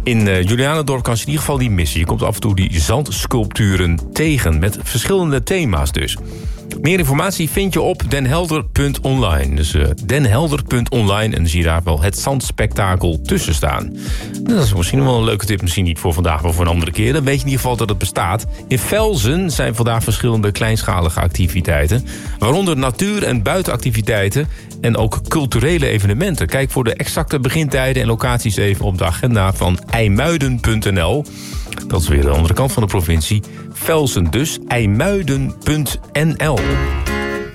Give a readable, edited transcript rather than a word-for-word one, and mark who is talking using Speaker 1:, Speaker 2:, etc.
Speaker 1: In Julianendorp kan je in ieder geval niet missen. Je komt af en toe die zandsculpturen tegen, met verschillende thema's dus. Meer informatie vind je op denhelder.online. Dus denhelder.online, en dan zie je daar wel het zandspektakel tussen staan. Dat is misschien wel een leuke tip, misschien niet voor vandaag, maar voor een andere keer. Dan weet je in ieder geval dat het bestaat. In Velzen zijn vandaag verschillende kleinschalige activiteiten, waaronder natuur- en buitenactiviteiten en ook culturele evenementen. Kijk voor de exacte begintijden en locaties even op de agenda van IJmuiden.nl. Dat is weer de andere kant van de provincie. Velzen dus, IJmuiden.nl.